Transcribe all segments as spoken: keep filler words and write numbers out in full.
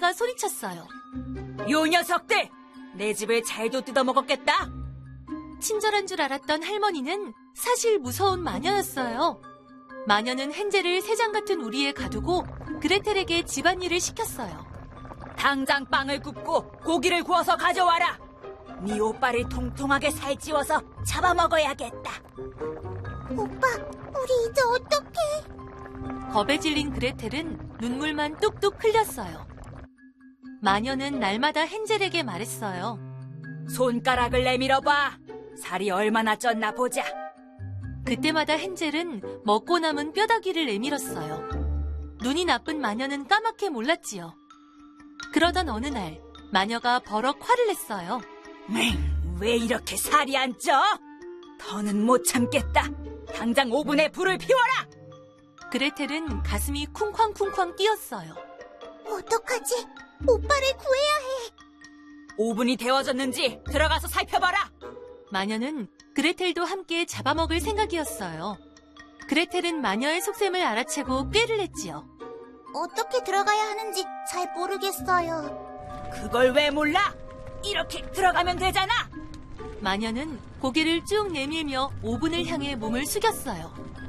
할머니가 소리쳤어요. 요 녀석들! 내 집을 잘도 뜯어먹었겠다! 친절한 줄 알았던 할머니는 사실 무서운 마녀였어요. 마녀는 헨젤을 새장 같은 우리에 가두고 그레텔에게 집안일을 시켰어요. 당장 빵을 굽고 고기를 구워서 가져와라! 네 오빠를 통통하게 살찌워서 잡아먹어야겠다. 오빠, 우리 이제 어떡해? 겁에 질린 그레텔은 눈물만 뚝뚝 흘렸어요. 마녀는 날마다 헨젤에게 말했어요. 손가락을 내밀어봐. 살이 얼마나 쪘나 보자. 그때마다 헨젤은 먹고 남은 뼈다귀를 내밀었어요. 눈이 나쁜 마녀는 까맣게 몰랐지요. 그러던 어느 날 마녀가 버럭 화를 냈어요. 맹, 왜 이렇게 살이 안 쪄? 더는 못 참겠다. 당장 오븐에 불을 피워라! 그레텔은 가슴이 쿵쾅쿵쾅 뛰었어요. 어떡하지? 오빠를 구해야 해. 오븐이 데워졌는지 들어가서 살펴봐라! 마녀는 그레텔도 함께 잡아먹을 생각이었어요. 그레텔은 마녀의 속셈을 알아채고 꾀를 냈지요. 어떻게 들어가야 하는지 잘 모르겠어요. 그걸 왜 몰라? 이렇게 들어가면 되잖아! 마녀는 고개를 쭉 내밀며 오븐을 향해 몸을 숙였어요.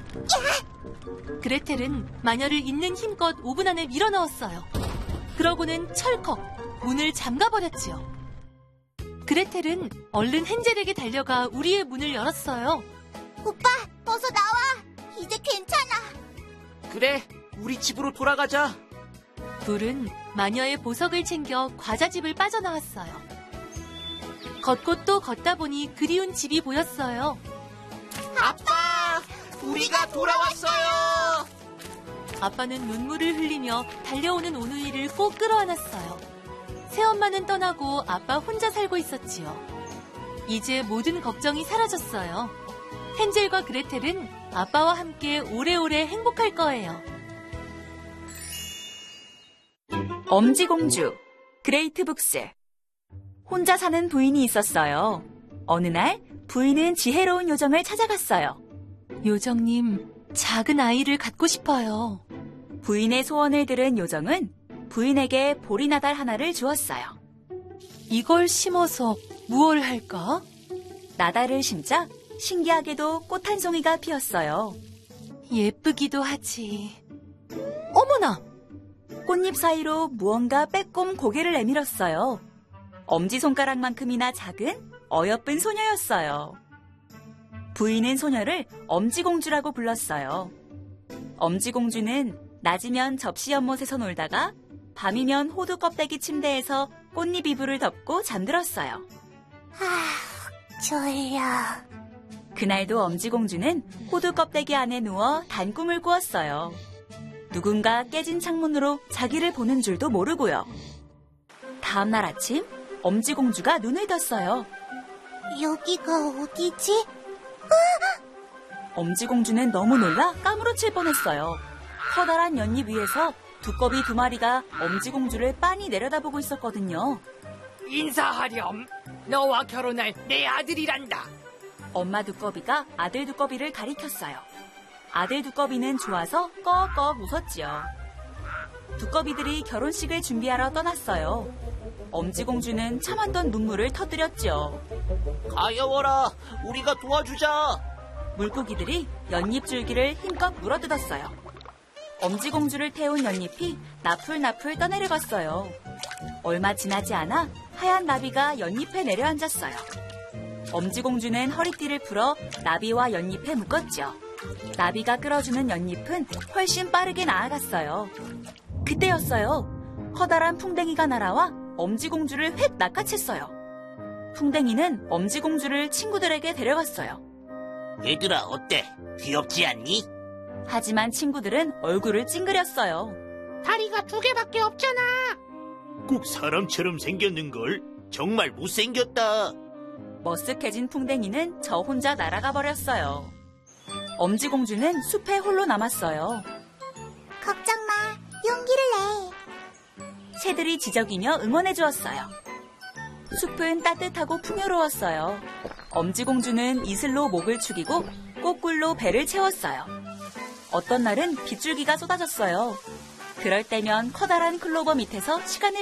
그레텔은 마녀를 있는 힘껏 오븐 안에 밀어넣었어요. 그러고는 철컥 문을 잠가버렸지요. 그레텔은 얼른 헨젤에게 달려가 우리의 문을 열었어요. 오빠, 어서 나와. 이제 괜찮아. 그래, 우리 집으로 돌아가자. 둘은 마녀의 보석을 챙겨 과자집을 빠져나왔어요. 걷고 또 걷다 보니 그리운 집이 보였어요. 아빠, 우리가 돌아왔어요. 아빠는 눈물을 흘리며 달려오는 오누이를 꼭 끌어안았어요. 새엄마는 떠나고 아빠 혼자 살고 있었지요. 이제 모든 걱정이 사라졌어요. 헨젤과 그레텔은 아빠와 함께 오래오래 행복할 거예요. 엄지공주, 그레이트북스. 혼자 사는 부인이 있었어요. 어느 날 부인은 지혜로운 요정을 찾아갔어요. 요정님, 작은 아이를 갖고 싶어요. 부인의 소원을 들은 요정은 부인에게 보리나달 하나를 주었어요. 이걸 심어서 무얼 할까? 나달을 심자 신기하게도 꽃 한 송이가 피었어요. 예쁘기도 하지. 어머나! 꽃잎 사이로 무언가 빼꼼 고개를 내밀었어요. 엄지손가락만큼이나 작은 어여쁜 소녀였어요. 부인은 소녀를 엄지공주라고 불렀어요. 엄지공주는 낮이면 접시 연못에서 놀다가 밤이면 호두 껍데기 침대에서 꽃잎 이불을 덮고 잠들었어요. 아, 졸려. 그날도 엄지공주는 호두 껍데기 안에 누워 단꿈을 꾸었어요. 누군가 깨진 창문으로 자기를 보는 줄도 모르고요. 다음날 아침 엄지공주가 눈을 떴어요. 여기가 어디지? 엄지공주는 너무 놀라 까무러칠 뻔했어요. 커다란 연잎 위에서 두꺼비 두 마리가 엄지공주를 빤히 내려다보고 있었거든요. 인사하렴. 너와 결혼할 내 아들이란다. 엄마 두꺼비가 아들 두꺼비를 가리켰어요. 아들 두꺼비는 좋아서 꺽꺽 웃었지요. 두꺼비들이 결혼식을 준비하러 떠났어요. 엄지공주는 참았던 눈물을 터뜨렸죠. 가여워라, 우리가 도와주자. 물고기들이 연잎 줄기를 힘껏 물어뜯었어요. 엄지공주를 태운 연잎이 나풀나풀 떠내려갔어요. 얼마 지나지 않아 하얀 나비가 연잎에 내려앉았어요. 엄지공주는 허리띠를 풀어 나비와 연잎에 묶었죠. 나비가 끌어주는 연잎은 훨씬 빠르게 나아갔어요. 그때였어요. 커다란 풍뎅이가 날아와 엄지공주를 휙 낚아챘어요. 풍뎅이는 엄지공주를 친구들에게 데려갔어요. 얘들아, 어때? 귀엽지 않니? 하지만 친구들은 얼굴을 찡그렸어요. 다리가 두 개밖에 없잖아. 꼭 사람처럼 생겼는걸? 정말 못생겼다. 머쓱해진 풍뎅이는 저 혼자 날아가 버렸어요. 엄지공주는 숲에 홀로 남았어요. 걱정 마. 용기를 내. 새들이 지저귀며 응원해 주었어요. 숲은 따뜻하고 풍요로웠어요. 엄지공주는 이슬로 목을 축이고 꽃꿀로 배를 채웠어요. 어떤 날은 빗줄기가 쏟아졌어요. 그럴 때면 커다란 클로버 밑에서 시간을